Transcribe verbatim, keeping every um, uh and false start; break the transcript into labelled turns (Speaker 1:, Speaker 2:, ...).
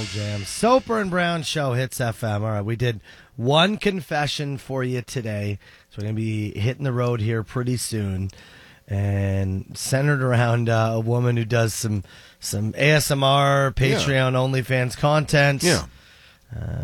Speaker 1: Jam. Soper and Brown Show, Hits F M. All right, we did one confession for you today. So we're going to be hitting the road here pretty soon. And centered around uh, a woman who does some some A S M R, Patreon, yeah. OnlyFans content.
Speaker 2: Yeah.
Speaker 1: Uh,